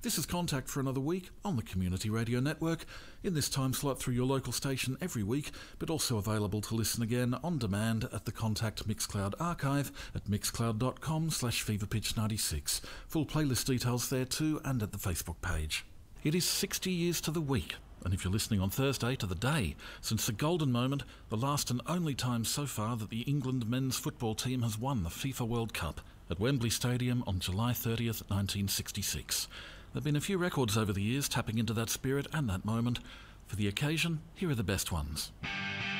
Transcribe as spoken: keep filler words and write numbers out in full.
This is Contact for another week on the Community Radio Network, in this time slot through your local station every week, but also available to listen again on demand at the Contact Mixcloud archive at mixcloud.com slash feverpitch96. Full playlist details there too, and at the Facebook page. It is sixty years to the week, and if you're listening on Thursday, to the day, since the golden moment, the last and only time so far that the England men's football team has won the FIFA World Cup at Wembley Stadium on July thirtieth, nineteen sixty-six. There have been a few records over the years tapping into that spirit and that moment. For the occasion, here are the best ones.